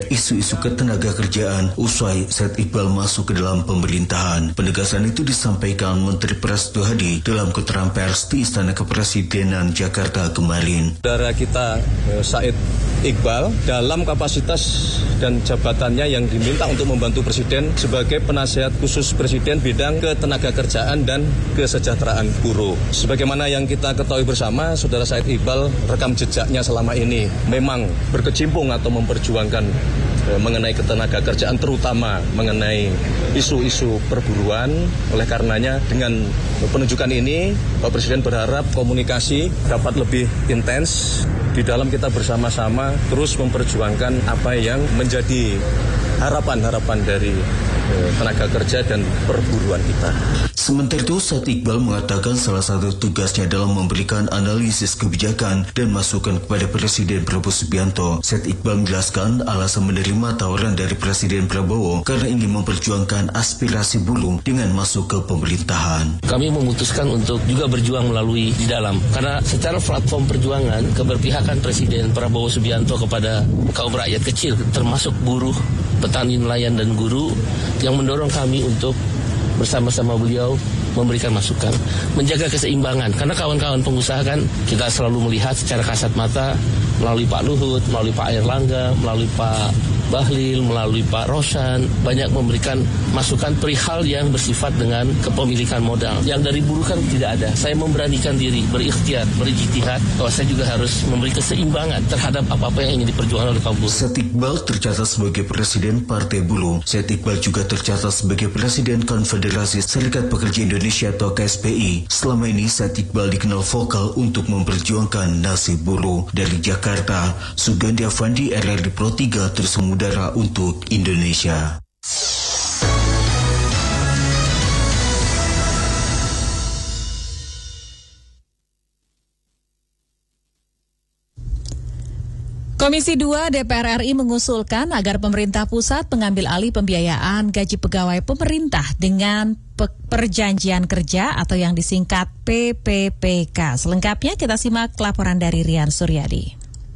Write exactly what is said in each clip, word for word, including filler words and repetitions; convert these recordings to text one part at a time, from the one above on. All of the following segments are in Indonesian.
isu-isu ketenaga kerjaan usai Said Iqbal masuk ke dalam pemerintahan. Penegasan itu disampaikan Menteri Prasetyo Hadi dalam keterangan pers di Istana Kepresidenan Jakarta kemarin. Saudara kita Said Iqbal dalam kapasitas dan jabatannya yang diminta untuk membantu Presiden sebagai penasihat khusus Presiden bidang ketenaga kerjaan dan kesejahteraan buruh. Sebagaimana yang kita ketahui bersama, Saudara Said Iqbal rekam jejaknya selama ini memang berkecimpung atau memperjuangkan eh, mengenai ketenaga kerjaan, terutama mengenai isu-isu perburuan. Oleh karenanya dengan penunjukan ini, Pak Presiden berharap komunikasi dapat lebih intens di dalam kita bersama-sama terus memperjuangkan apa yang menjadi harapan-harapan dari tenaga kerja dan perburuan kita. Sementara itu, Said Iqbal mengatakan salah satu tugasnya dalam memberikan analisis kebijakan dan masukan kepada Presiden Prabowo Subianto. Said Iqbal menjelaskan alasan menerima tawaran dari Presiden Prabowo karena ingin memperjuangkan aspirasi buruh dengan masuk ke pemerintahan. Kami memutuskan untuk juga berjuang melalui di dalam, karena secara platform perjuangan keberpihakan Presiden Prabowo Subianto kepada kaum rakyat kecil, termasuk buruh, petani, nelayan, dan guru, yang mendorong kami untuk bersama-sama beliau memberikan masukan, menjaga keseimbangan. Karena kawan-kawan pengusaha kan kita selalu melihat secara kasat mata melalui Pak Luhut, melalui Pak Airlangga, melalui Pak Bahlil, melalui Pak Rosan, banyak memberikan masukan perihal yang bersifat dengan kepemilikan modal. Yang dari buruh kan tidak ada. Saya memberanikan diri, berikhtiar, berijtihad, bahwa saya juga harus memberi keseimbangan terhadap apa-apa yang ingin diperjuangkan oleh kaum buruh. Said Iqbal tercatat sebagai Presiden Partai Buruh. Said Iqbal juga tercatat sebagai Presiden Konfederasi Serikat Pekerja Indonesia atau K S P I. Selama ini Said Iqbal dikenal vokal untuk memperjuangkan nasib buruh. Dari Jakarta, Sugandi Afandi, R R I Pro tiga, terus mengudara untuk Indonesia. Komisi dua D P R R I mengusulkan agar pemerintah pusat mengambil alih pembiayaan gaji pegawai pemerintah dengan pe- perjanjian kerja atau yang disingkat P P P K. Selengkapnya kita simak laporan dari Rian Suryadi.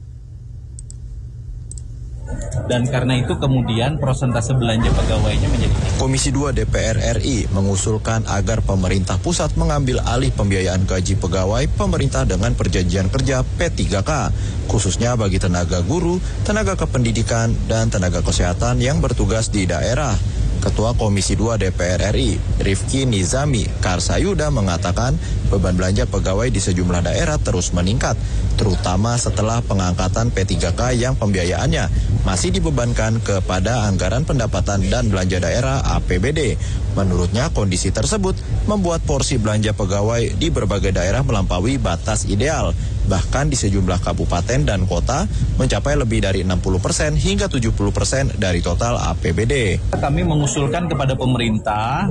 Dan karena itu kemudian prosentase belanja pegawainya menjadi. Komisi dua D P R R I mengusulkan agar pemerintah pusat mengambil alih pembiayaan gaji pegawai pemerintah dengan perjanjian kerja P tiga K, khususnya bagi tenaga guru, tenaga kependidikan, dan tenaga kesehatan yang bertugas di daerah. Ketua Komisi dua D P R R I, Rifki Nizami Karsayuda, mengatakan beban belanja pegawai di sejumlah daerah terus meningkat, terutama setelah pengangkatan P tiga K yang pembiayaannya masih dibebankan kepada anggaran pendapatan dan belanja daerah A P B D. Menurutnya, kondisi tersebut membuat porsi belanja pegawai di berbagai daerah melampaui batas ideal. Bahkan di sejumlah kabupaten dan kota mencapai lebih dari enam puluh persen hingga tujuh puluh persen dari total A P B D. Kami mengusulkan kepada pemerintah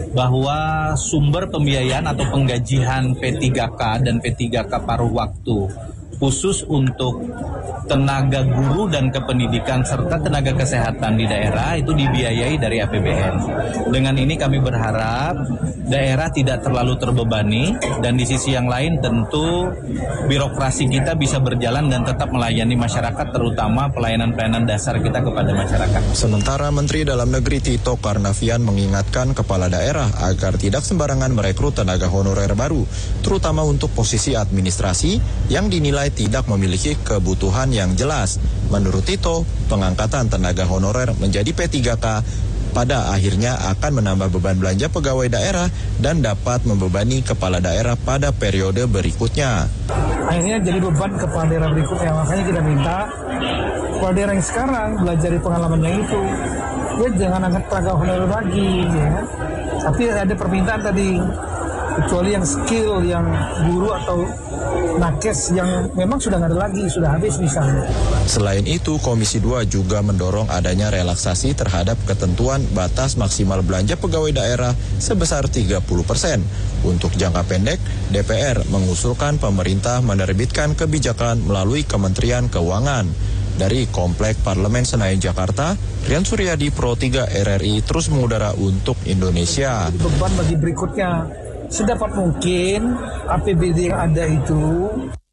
bahwa sumber pembiayaan atau penggajian P tiga K dan P tiga K paruh waktu khusus untuk tenaga guru dan kependidikan serta tenaga kesehatan di daerah itu dibiayai dari A P B N. Dengan ini kami berharap daerah tidak terlalu terbebani dan di sisi yang lain tentu birokrasi kita bisa berjalan dan tetap melayani masyarakat, terutama pelayanan-pelayanan dasar kita kepada masyarakat. Sementara Menteri Dalam Negeri Tito Karnavian mengingatkan kepala daerah agar tidak sembarangan merekrut tenaga honorer baru, terutama untuk posisi administrasi yang dinilai tidak memiliki kebutuhan yang jelas. Menurut Tito, pengangkatan tenaga honorer menjadi P tiga K pada akhirnya akan menambah beban belanja pegawai daerah dan dapat membebani kepala daerah pada periode berikutnya. Akhirnya jadi beban kepala daerah berikutnya. Makanya kita minta kepala daerah yang sekarang belajar dari pengalamannya itu, ya jangan angkat tenaga honorer lagi, ya. Tapi ada permintaan tadi, kecuali yang skill, yang guru atau nakes yang memang sudah nggak ada lagi, sudah habis misalnya. Selain itu, Komisi dua juga mendorong adanya relaksasi terhadap ketentuan batas maksimal belanja pegawai daerah sebesar tiga puluh persen. Untuk jangka pendek, D P R mengusulkan pemerintah menerbitkan kebijakan melalui Kementerian Keuangan. Dari Komplek Parlemen Senayan, Jakarta, Rian Suryadi, Pro tiga R R I, terus mengudara untuk Indonesia. Beban bagi berikutnya, sedapat mungkin A P B D yang ada itu